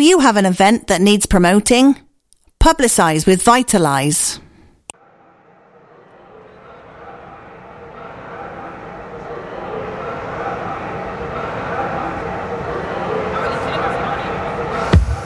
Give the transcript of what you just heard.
you have an event that needs promoting? Publicise with Vitalise.